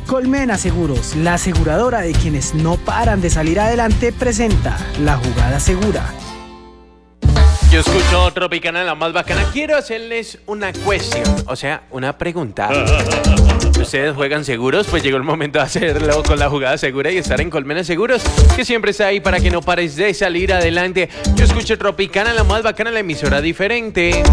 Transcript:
Colmena Seguros, la aseguradora de quienes no paran de salir adelante, presenta La Jugada Segura. Yo escucho Tropicana, la más bacana. Quiero hacerles una cuestión, o sea, una pregunta. ¿Ustedes juegan seguros? Pues llegó el momento de hacerlo con La Jugada Segura y estar en Colmena Seguros, que siempre está ahí para que no pares de salir adelante. Yo escucho Tropicana, la más bacana, la emisora diferente.